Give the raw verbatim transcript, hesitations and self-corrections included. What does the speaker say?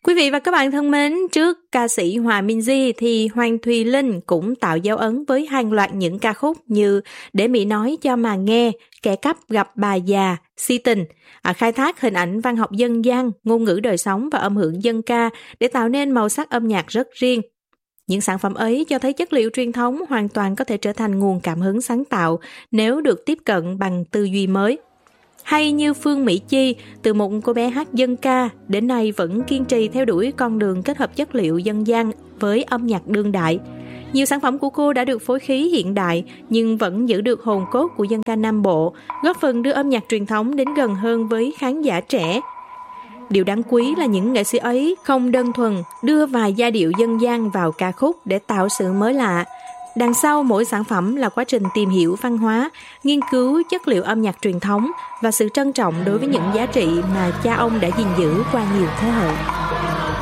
Quý vị và các bạn thân mến, trước ca sĩ Hòa Minzy thì Hoàng Thùy Linh cũng tạo dấu ấn với hàng loạt những ca khúc như Để Mỹ Nói Cho Mà Nghe, Kẻ Cắp Gặp Bà Già, Si Tình, à, khai thác hình ảnh văn học dân gian, ngôn ngữ đời sống và âm hưởng dân ca để tạo nên màu sắc âm nhạc rất riêng. Những sản phẩm ấy cho thấy chất liệu truyền thống hoàn toàn có thể trở thành nguồn cảm hứng sáng tạo nếu được tiếp cận bằng tư duy mới. Hay như Phương Mỹ Chi, từ một cô bé hát dân ca, đến nay vẫn kiên trì theo đuổi con đường kết hợp chất liệu dân gian với âm nhạc đương đại. Nhiều sản phẩm của cô đã được phối khí hiện đại nhưng vẫn giữ được hồn cốt của dân ca Nam Bộ, góp phần đưa âm nhạc truyền thống đến gần hơn với khán giả trẻ. Điều đáng quý là những nghệ sĩ ấy không đơn thuần đưa vài giai điệu dân gian vào ca khúc để tạo sự mới lạ. Đằng sau mỗi sản phẩm là quá trình tìm hiểu văn hóa, nghiên cứu chất liệu âm nhạc truyền thống và sự trân trọng đối với những giá trị mà cha ông đã gìn giữ qua nhiều thế hệ.